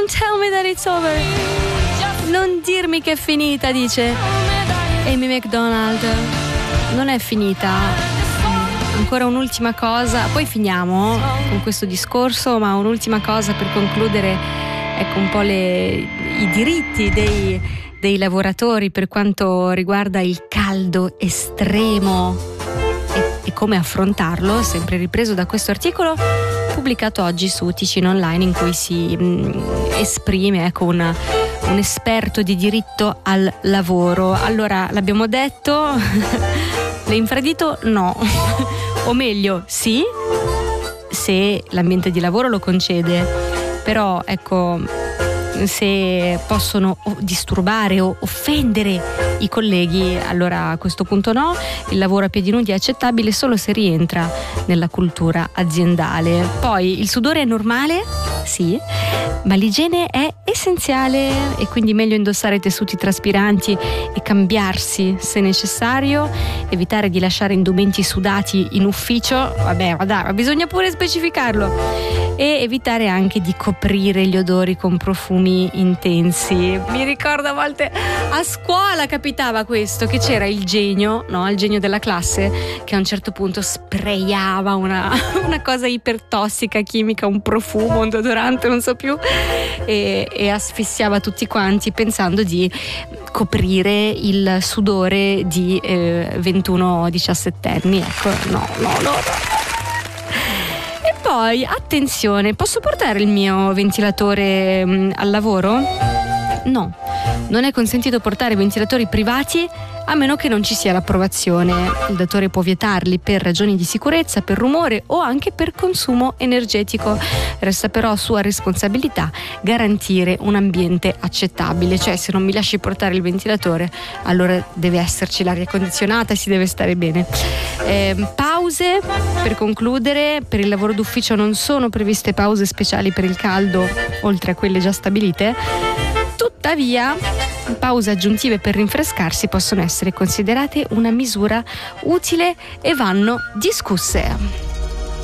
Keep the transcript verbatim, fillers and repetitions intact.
Don't tell me that it's over. Non dirmi che è finita, dice Amy Macdonald. Non è finita. Ancora un'ultima cosa, poi finiamo con questo discorso, ma un'ultima cosa per concludere, ecco un po' le, i diritti dei, dei lavoratori per quanto riguarda il caldo estremo e, e come affrontarlo, sempre ripreso da questo articolo pubblicato oggi su Ticino Online, in cui si mh, esprime ecco un, un esperto di diritto al lavoro. Allora, l'abbiamo detto, l'infradito no, o meglio sì, se l'ambiente di lavoro lo concede, però ecco, se possono disturbare o offendere i colleghi, allora a questo punto no. Il lavoro a piedi nudi è accettabile solo se rientra nella cultura aziendale. Poi il sudore è normale? Sì, ma l'igiene è essenziale e quindi meglio indossare tessuti traspiranti e cambiarsi se necessario, evitare di lasciare indumenti sudati in ufficio, vabbè, ma dai, ma bisogna pure specificarlo, e evitare anche di coprire gli odori con profumi intensi. Mi ricordo a volte a scuola capitava questo, che c'era il genio, no, il genio della classe, che a un certo punto sprayava una, una cosa ipertossica, chimica, un profumo, un deodorante, non so più, e, e asfissiava tutti quanti pensando di coprire il sudore di eh, ventuno diciassettenni. Ecco, no, no, no, no. Poi, attenzione, posso portare il mio ventilatore mh, al lavoro? No, non è consentito portare ventilatori privati a meno che non ci sia l'approvazione. Il datore può vietarli per ragioni di sicurezza, per rumore o anche per consumo energetico. Resta però sua responsabilità garantire un ambiente accettabile, cioè se non mi lasci portare il ventilatore, allora deve esserci l'aria condizionata e si deve stare bene. Eh, pause, per concludere, per il lavoro d'ufficio non sono previste pause speciali per il caldo, oltre a quelle già stabilite. Tuttavia, pause aggiuntive per rinfrescarsi possono essere considerate una misura utile e vanno discusse.